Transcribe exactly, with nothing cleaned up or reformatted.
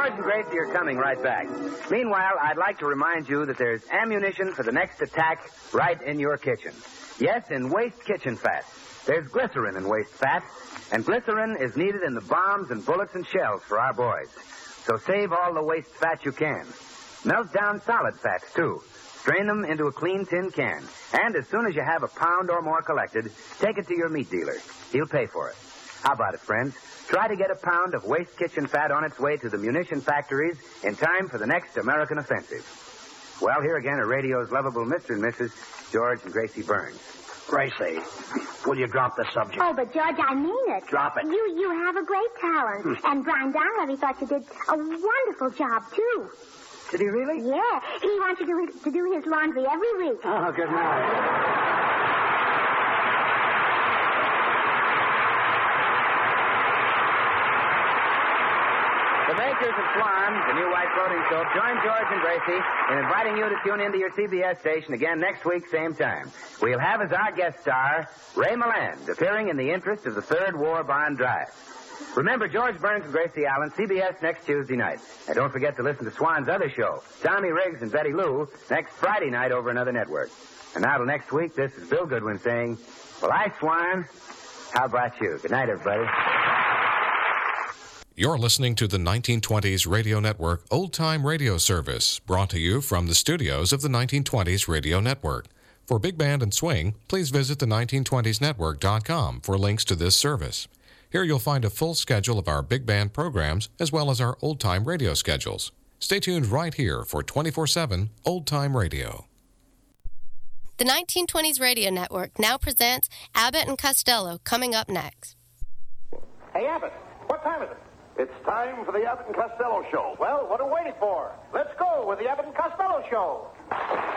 George and Gracie are coming right back. Meanwhile, I'd like to remind you that there's ammunition for the next attack right in your kitchen. Yes, in waste kitchen fat. There's glycerin in waste fat, and glycerin is needed in the bombs and bullets and shells for our boys. So save all the waste fat you can. Melt down solid fats, too. Strain them into a clean tin can. And as soon as you have a pound or more collected, take it to your meat dealer. He'll pay for it. How about it, friends? Try to get a pound of waste kitchen fat on its way to the munition factories in time for the next American offensive. Well, here again are radio's lovable Mister and Missus George and Gracie Burns. Gracie, will you drop the subject? Oh, but George, I mean it. Drop it. You you have a great talent. Hmm. And Brian Donlevy thought you did a wonderful job, too. Did he really? Yeah. He wants you to, to do his laundry every week. Oh, good night. The makers of Swan, the new white floating soap, join George and Gracie in inviting you to tune into your C B S station again next week, same time. We'll have as our guest star Ray Milland, appearing in the interest of the Third War Bond Drive. Remember, George Burns and Gracie Allen, C B S next Tuesday night. And don't forget to listen to Swan's other show, Tommy Riggs and Betty Lou, next Friday night over another network. And now till next week, this is Bill Goodwin saying, well, I, Swan, how about you? Good night, everybody. You're listening to the nineteen twenties Radio Network Old Time Radio Service, brought to you from the studios of the nineteen twenties Radio Network. For Big Band and Swing, please visit the nineteen twenties network dot com for links to this service. Here you'll find a full schedule of our big band programs as well as our old-time radio schedules. Stay tuned right here for twenty-four seven Old Time Radio. The nineteen twenties Radio Network now presents Abbott and Costello, coming up next. Hey, Abbott, what time is it? It's time for the Abbott and Costello Show. Well, what are we waiting for? Let's go with the Abbott and Costello Show.